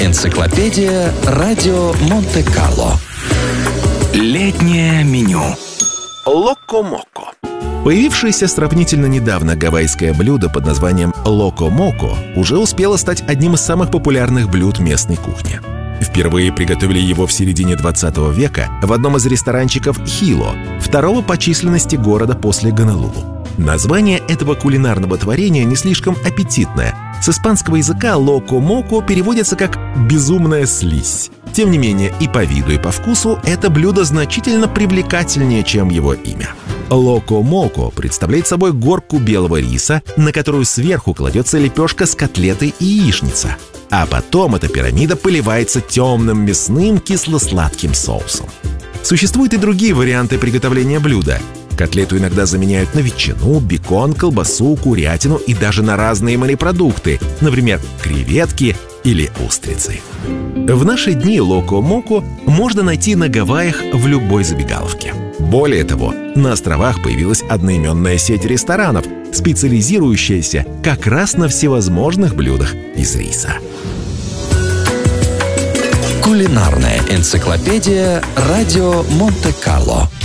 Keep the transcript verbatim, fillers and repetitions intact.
Энциклопедия радио Монте-Карло. Летнее меню. Локо-моко. Появившееся сравнительно недавно гавайское блюдо под названием локо-моко уже успело стать одним из самых популярных блюд местной кухни. Впервые приготовили его в середине двадцатого века в одном из ресторанчиков Хило, второго по численности города после Гонолулу. Название этого кулинарного творения не слишком аппетитное. С испанского языка локо-моко переводится как «безумная слизь». Тем не менее, и по виду, и по вкусу это блюдо значительно привлекательнее, чем его имя. Локо-моко представляет собой горку белого риса, на которую сверху кладется лепешка с котлетой и яичница. А потом эта пирамида поливается темным мясным кисло-сладким соусом. Существуют и другие варианты приготовления блюда. Котлету иногда заменяют на ветчину, бекон, колбасу, курятину и даже на разные морепродукты, например, креветки или устрицы. В наши дни локо-моко можно найти на Гавайях в любой забегаловке. Более того, на островах появилась одноименная сеть ресторанов, специализирующаяся как раз на всевозможных блюдах из риса. Кулинарная энциклопедия радио Монте-Карло.